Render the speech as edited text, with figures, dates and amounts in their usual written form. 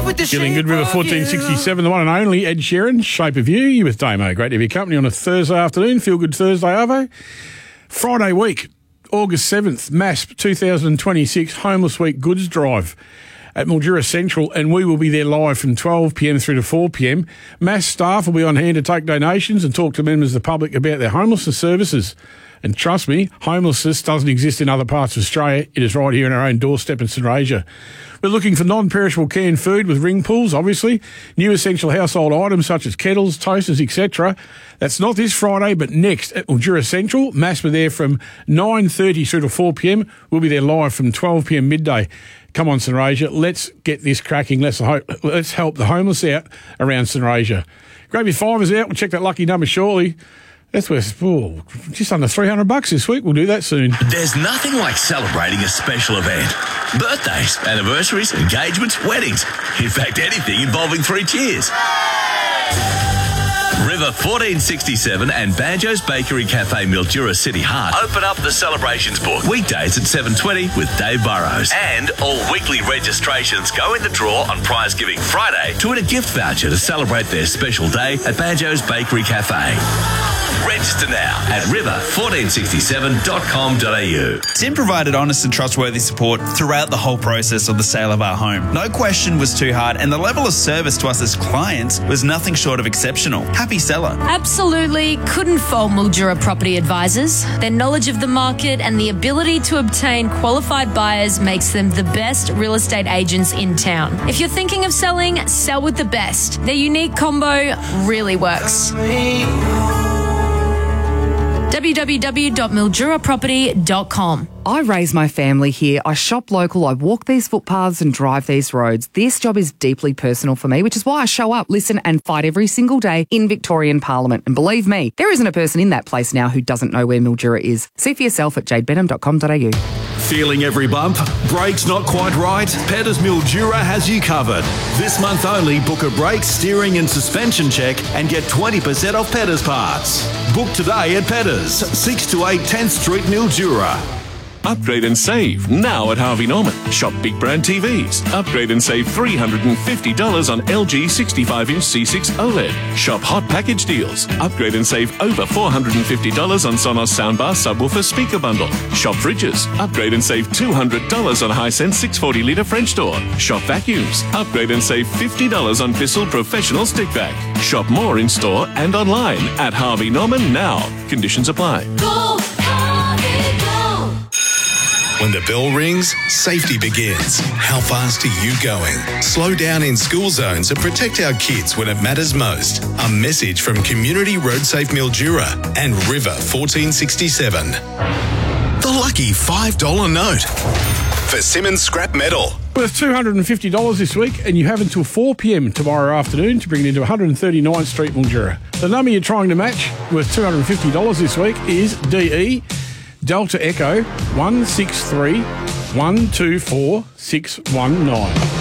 with the Feeling shape good with a of 1467, the one and only Ed Sheeran, Shape of You. You with Damo. Great to have your company on a Thursday afternoon. Feel good Thursday, Arvo. Friday week, August 7th, MASP 2026 Homeless Week Goods Drive at Mildura Central, and we will be there live from 12pm through to 4pm. MASP staff will be on hand to take donations and talk to members of the public about their homelessness services. And trust me, homelessness doesn't exist in other parts of Australia. It is right here in our own doorstep in St Rasia. We're looking for non-perishable canned food with ring pulls, obviously, new essential household items such as kettles, toasters, etc. That's not this Friday, but next at Mildura Central. MASP are there from 9:30 through to 4pm. We'll be there live from 12pm midday. Come on, St Rasia, let's get this cracking. Let's help the homeless out around St Rasia. Grab your fivers out. We'll check that lucky number shortly. That's worth just under $300 this week. We'll do that soon. There's nothing like celebrating a special event. Birthdays, anniversaries, engagements, weddings. In fact, anything involving 3 cheers. River 1467 and Banjo's Bakery Cafe Mildura City Heart open up the celebrations book weekdays at 7:20 with Dave Burrows. And all weekly registrations go in the draw on Prize Giving Friday to win a gift voucher to celebrate their special day at Banjo's Bakery Cafe. Register now at river1467.com.au. Tim provided honest and trustworthy support throughout the whole process of the sale of our home. No question was too hard, and the level of service to us as clients was nothing short of exceptional. Happy seller. Absolutely couldn't fault Mildura Property Advisors. Their knowledge of the market and the ability to obtain qualified buyers makes them the best real estate agents in town. If you're thinking of selling, sell with the best. Their unique combo really works. www.milduraproperty.com. I raise my family here. I shop local. I walk these footpaths and drive these roads. This job is deeply personal for me, which is why I show up, listen and fight every single day in Victorian Parliament. And believe me, there isn't a person in that place now who doesn't know where Mildura is. See for yourself at jadebenham.com.au. Feeling every bump? Brakes not quite right? Petters Mildura has you covered. This month only, book a brake, steering and suspension check and get 20% off Petters parts. Book today at Petters, 6 to 8 10th Street, Mildura. Upgrade and save now at Harvey Norman. Shop big brand TVs. Upgrade and save $350 on LG 65-inch C6 OLED. Shop hot package deals. Upgrade and save over $450 on Sonos soundbar subwoofer speaker bundle. Shop fridges. Upgrade and save $200 on Hisense 640-litre French door. Shop vacuums. Upgrade and save $50 on Bissell Professional Stick Vac. Shop more in store and online at Harvey Norman now. Conditions apply. Go, Harvey, go. When the bell rings, safety begins. How fast are you going? Slow down in school zones and protect our kids when it matters most. A message from Community Road Safe Mildura and River 1467. The lucky $5 note for Simmons Scrap Metal. Worth $250 this week, and you have until 4pm tomorrow afternoon to bring it into 139th Street, Mildura. The number you're trying to match, worth $250 this week, is DE Delta Echo 163 124 619.